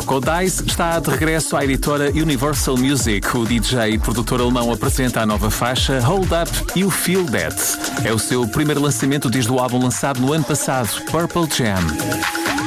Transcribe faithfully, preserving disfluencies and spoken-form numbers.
Dice está de regresso à editora Universal Music. O D J e produtor alemão apresenta a nova faixa Hold Up You Feel That. É o seu primeiro lançamento desde o álbum lançado no ano passado, Purple Jam.